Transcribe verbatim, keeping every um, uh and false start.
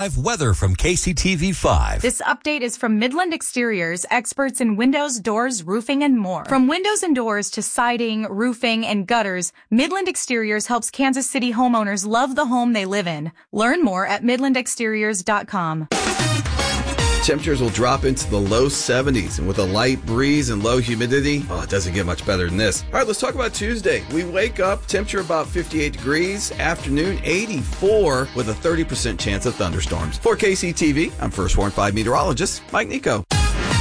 five weather from K C T V five. This update is from Midland Exteriors, experts in windows, doors, roofing, and more. From windows and doors to siding, roofing, and gutters, Midland Exteriors helps Kansas City homeowners love the home they live in. Learn more at midland exteriors dot com. Temperatures will drop into the low seventies, and with a light breeze and low humidity, oh, it doesn't get much better than this. All right, let's talk about Tuesday. We wake up, temperature about fifty-eight degrees, afternoon eighty-four, with a thirty percent chance of thunderstorms. For K C T V, I'm First Warn five meteorologist Mike Nico.